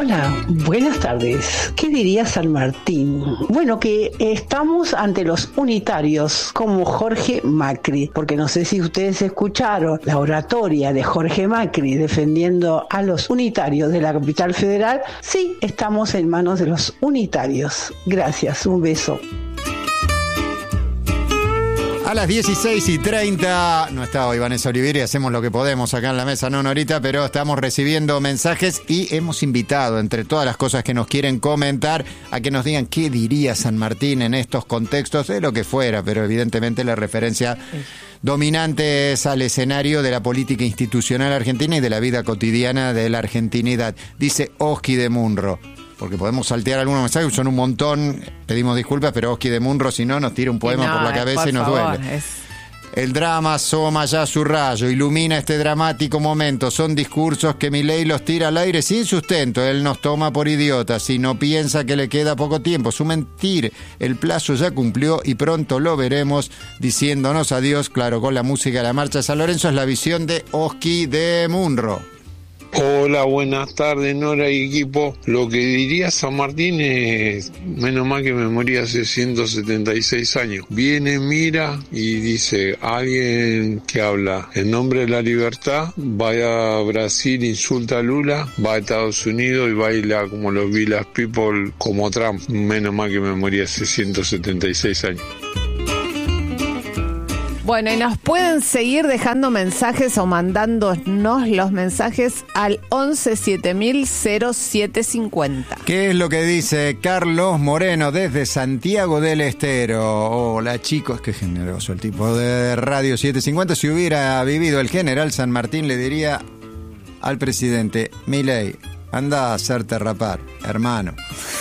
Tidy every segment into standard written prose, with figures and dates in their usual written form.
Hola, buenas tardes. ¿Qué diría San Martín? Bueno, que estamos ante los unitarios, como Jorge Macri, porque no sé si ustedes escucharon la oratoria de Jorge Macri defendiendo a los unitarios de la capital federal. Sí, estamos en manos de los unitarios. Gracias, un beso. A las 16:30, no está hoy Vanessa Olivieri, hacemos lo que podemos acá en la mesa, no Norita, pero estamos recibiendo mensajes y hemos invitado, entre todas las cosas que nos quieren comentar, a que nos digan qué diría San Martín en estos contextos, de lo que fuera, pero evidentemente la referencia dominante es al escenario de la política institucional argentina y de la vida cotidiana de la argentinidad. Dice Oski de Munro. Porque podemos saltear algunos mensajes, son un montón, pedimos disculpas, pero Oski de Munro, si no, nos tira un poema por la cabeza y nos duele. El drama asoma ya su rayo, ilumina este dramático momento. Son discursos que Milei los tira al aire sin sustento. Él nos toma por idiotas y no piensa que le queda poco tiempo. Su mentir, el plazo ya cumplió y pronto lo veremos diciéndonos adiós, claro, con la música de la Marcha de San Lorenzo. Es la visión de Oski de Munro. Hola, buenas tardes, Nora y equipo. Lo que diría San Martín es, menos mal que me morí hace 176 años. Viene, mira y dice, alguien que habla en nombre de la libertad, va a Brasil, insulta a Lula, va a Estados Unidos y baila como los Village People, como Trump. Menos mal que me morí hace 176 años. Bueno, y nos pueden seguir dejando mensajes o mandándonos los mensajes al 11 7000 0750. ¿Qué es lo que dice Carlos Moreno desde Santiago del Estero? Hola chicos, qué generoso el tipo de Radio 750. Si hubiera vivido el general San Martín, le diría al presidente: Milei, anda a hacerte rapar, hermano.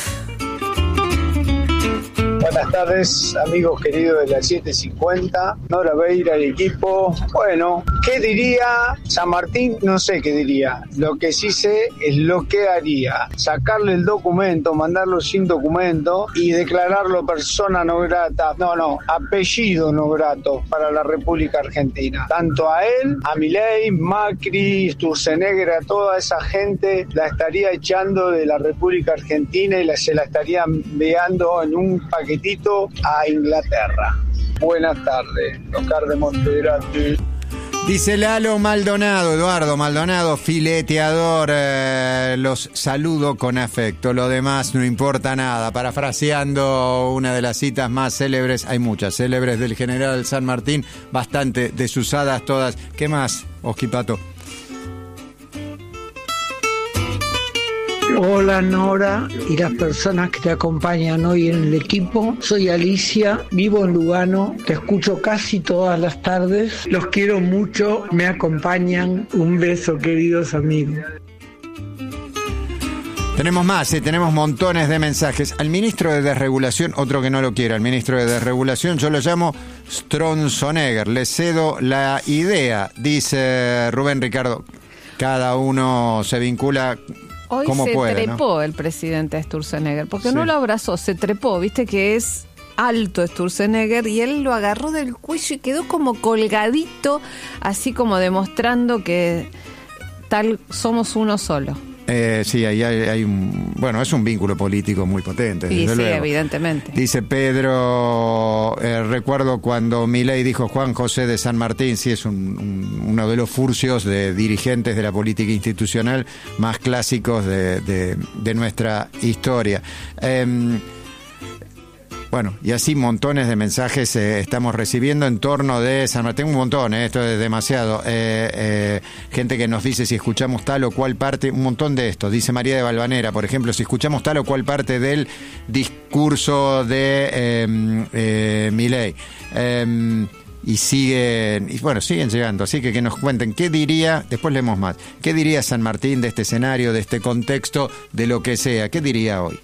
Buenas tardes, amigos queridos de la 750, Nora Beira y equipo. Bueno, ¿qué diría San Martín? No sé qué diría. Lo que sí sé es lo que haría. Sacarle el documento, mandarlo sin documento y declararlo persona no grata. No, apellido no grato para la República Argentina. Tanto a él, a Milei, Macri, Sturzenegger, a toda esa gente la estaría echando de la República Argentina y se la estaría enviando en un paquetito a Inglaterra. Buenas tardes, Oscar de Montegrande. Dice Lalo Maldonado, Eduardo Maldonado, fileteador, los saludo con afecto, lo demás no importa nada. Parafraseando una de las citas más célebres, hay muchas célebres del general San Martín, bastante desusadas todas. ¿Qué más, Oski Pato? Hola Nora y las personas que te acompañan hoy en el equipo. Soy Alicia, vivo en Lugano, te escucho casi todas las tardes. Los quiero mucho, me acompañan. Un beso, queridos amigos. Tenemos más, tenemos montones de mensajes. Al ministro de Desregulación, otro que no lo quiera, al ministro de Desregulación, yo lo llamo Sturzenegger. Le cedo la idea, dice Rubén Ricardo. Cada uno se vincula... Hoy se trepó, ¿no? El presidente Sturzenegger, porque no lo abrazó, se trepó, viste que es alto Sturzenegger, y él lo agarró del cuello y quedó como colgadito, así como demostrando que tal somos uno solo. Sí, ahí hay un... Bueno, es un vínculo político muy potente. Sí, desde luego. Evidentemente. Dice Pedro, recuerdo cuando Milei dijo Juan José de San Martín, sí, es uno de los furcios de dirigentes de la política institucional más clásicos de nuestra historia. Bueno, y así montones de mensajes estamos recibiendo en torno de San Martín, un montón, esto es demasiado. Gente que nos dice si escuchamos tal o cual parte, un montón de esto. Dice María de Valvanera, por ejemplo, si escuchamos tal o cual parte del discurso de Milei. Y siguen llegando, así que nos cuenten qué diría, después leemos más, qué diría San Martín de este escenario, de este contexto, de lo que sea, qué diría hoy.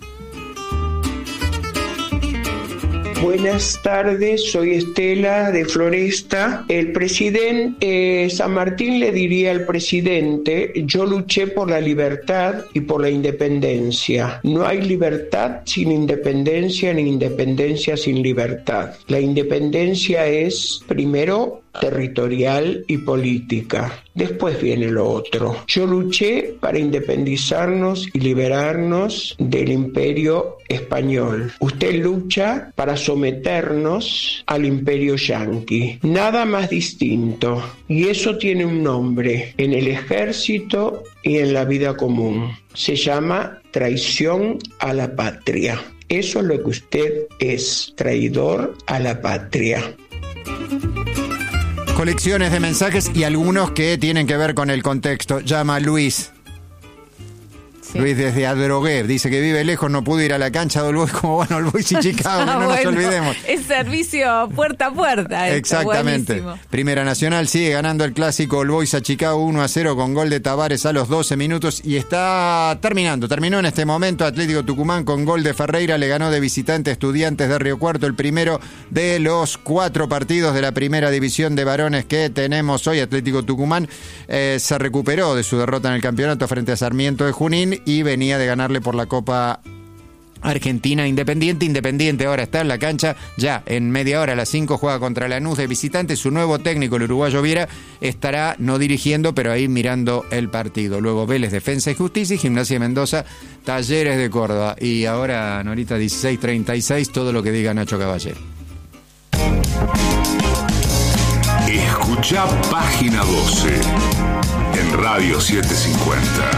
Buenas tardes, soy Estela de Floresta. El presidente San Martín le diría al presidente: yo luché por la libertad y por la independencia. No hay libertad sin independencia, ni independencia sin libertad. La independencia es, primero, territorial y política. Después viene lo otro. Yo luché para independizarnos y liberarnos del imperio español. Usted lucha para someternos al imperio yanqui. Nada más distinto. Y eso tiene un nombre en el ejército y en la vida común. Se llama traición a la patria. Eso es lo que usted es, traidor a la patria. Colecciones de mensajes y algunos que tienen que ver con el contexto. Llama Luis. Sí. Luis desde Adrogué, dice que vive lejos, no pudo ir a la cancha de All Boys, como bueno, All Boys y Chicago, no nos olvidemos. Es servicio puerta a puerta. Exactamente. Primera Nacional sigue ganando el clásico All Boys a Chicago 1-0 con gol de Tavares a los 12 minutos y está terminó en este momento. Atlético Tucumán con gol de Ferreira le ganó de visitante a Estudiantes de Río Cuarto, el primero de los 4 partidos de la primera división de varones que tenemos hoy. Atlético Tucumán se recuperó de su derrota en el campeonato frente a Sarmiento de Junín y venía de ganarle por la Copa Argentina Independiente. Independiente ahora está en la cancha, ya en media hora a las 5 juega contra Lanús de visitante. Su nuevo técnico, el uruguayo Viera, estará no dirigiendo, pero ahí mirando el partido. Luego Vélez, Defensa y Justicia, y Gimnasia de Mendoza, Talleres de Córdoba. Y ahora, Norita, 16:36, todo lo que diga Nacho Caballero. Escucha Página 12 en Radio 750.